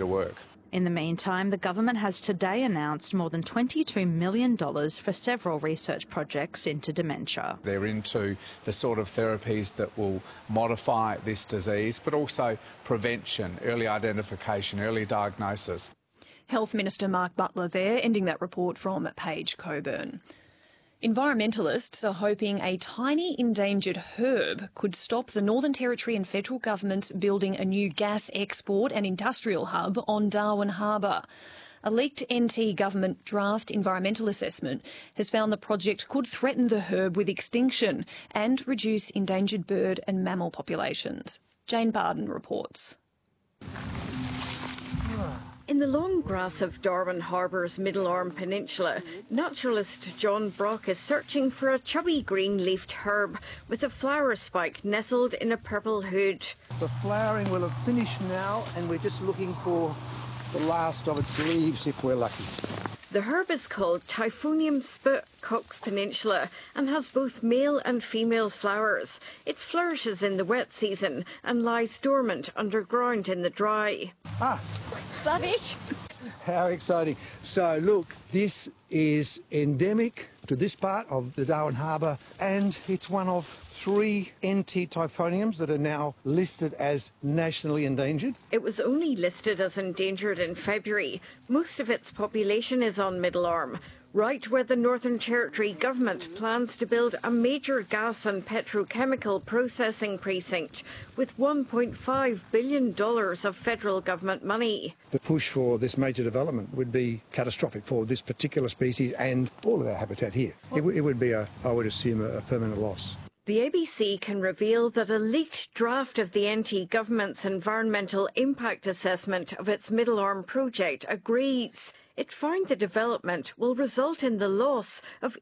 to work. In the meantime, the government has today announced more than $22 million for several research projects into dementia. They're into the sort of therapies that will modify this disease, but also prevention, early identification, early diagnosis. Health Minister Mark Butler there, ending that report from Paige Coburn. Environmentalists are hoping a tiny endangered herb could stop the Northern Territory and federal governments building a new gas export and industrial hub on Darwin Harbour. A leaked NT government draft environmental assessment has found the project could threaten the herb with extinction and reduce endangered bird and mammal populations. Jane Barden reports. In the long grass of Darwin Harbour's Middle Arm Peninsula, naturalist John Brock is searching for a chubby green-leafed herb with a flower spike nestled in a purple hood. The flowering will have finished now, and we're just looking for the last of its leaves if we're lucky. The herb is called Typhonium sput Cox Peninsula and has both male and female flowers. It flourishes in the wet season and lies dormant underground in the dry. Love it! How exciting. So look, this is endemic to this part of the Darwin Harbour, and it's one of 3 NT typhoniums that are now listed as nationally endangered. It was only listed as endangered in February. Most of its population is on Middle Arm, right where the Northern Territory government plans to build a major gas and petrochemical processing precinct with $1.5 billion of federal government money. The push for this major development would be catastrophic for this particular species and all of our habitat here. It would be, I would assume, a permanent loss. The ABC can reveal that a leaked draft of the NT government's environmental impact assessment of its Middle Arm project agrees. It found the development will result in the loss of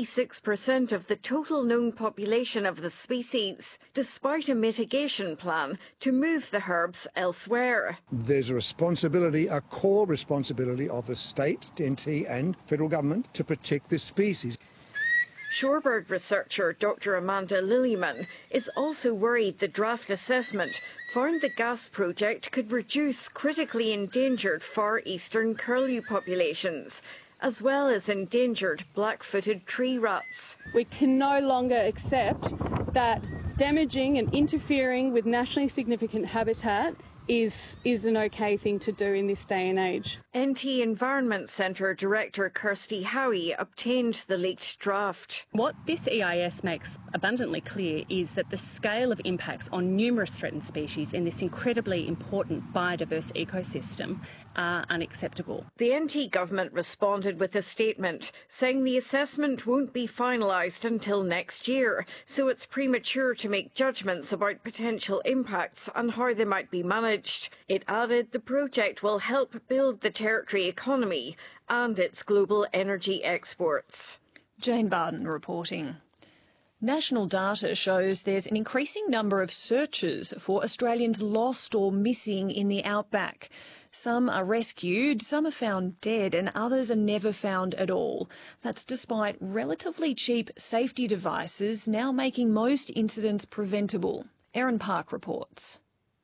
86% of the total known population of the species, despite a mitigation plan to move the herbs elsewhere. There's a responsibility, a core responsibility of the state, NT and federal government to protect this species. Shorebird researcher Dr. Amanda Lillyman is also worried the draft assessment found the gas project could reduce critically endangered far eastern curlew populations, as well as endangered black-footed tree rats. We can no longer accept that damaging and interfering with nationally significant habitat is an okay thing to do in this day and age. NT Environment Centre Director Kirsty Howie obtained the leaked draft. What this EIS makes abundantly clear is that the scale of impacts on numerous threatened species in this incredibly important biodiverse ecosystem are unacceptable. The NT government responded with a statement saying the assessment won't be finalised until next year, so it's premature to make judgments about potential impacts and how they might be managed. It added the project will help build the territory economy and its global energy exports. Jane Barden reporting. National data shows there's an increasing number of searches for Australians lost or missing in the outback. Some are rescued, some are found dead, and others are never found at all. That's despite relatively cheap safety devices now making most incidents preventable. Erin Park reports.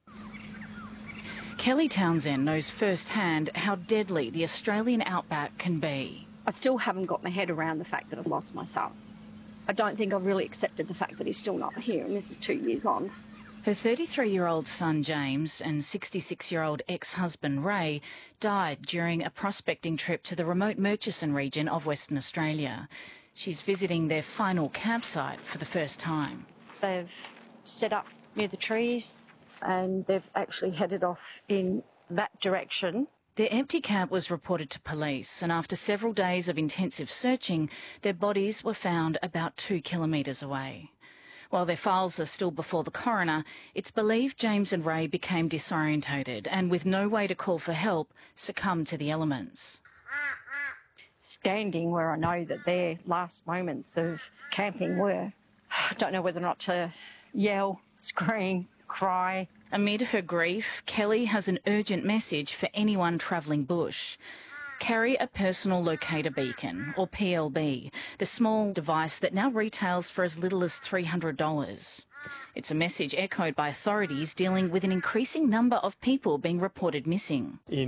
Kelly Townsend knows firsthand how deadly the Australian outback can be. I still haven't got my head around the fact that I've lost my son. I don't think I've really accepted the fact that he's still not here, and this is 2 years on. Her 33-year-old son James and 66-year-old ex-husband Ray died during a prospecting trip to the remote Murchison region of Western Australia. She's visiting their final campsite for the first time. They've set up near the trees and they've actually headed off in that direction. Their empty camp was reported to police, and after several days of intensive searching, their bodies were found about 2 kilometres away. While their files are still before the coroner, it's believed James and Ray became disorientated and, with no way to call for help, succumbed to the elements. Standing where I know that their last moments of camping were, I don't know whether or not to yell, scream, cry. Amid her grief, Kelly has an urgent message for anyone travelling bush. Carry a personal locator beacon, or PLB, the small device that now retails for as little as $300. It's a message echoed by authorities dealing with an increasing number of people being reported missing.